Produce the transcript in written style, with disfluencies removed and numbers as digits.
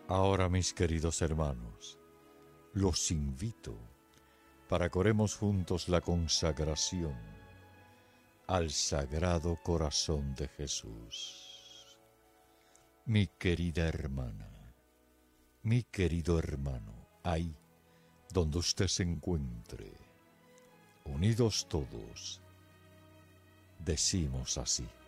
Ahora, mis queridos hermanos, los invito para que oremos juntos la consagración al Sagrado Corazón de Jesús. Mi querida hermana, mi querido hermano, ahí donde usted se encuentre, unidos todos, decimos así: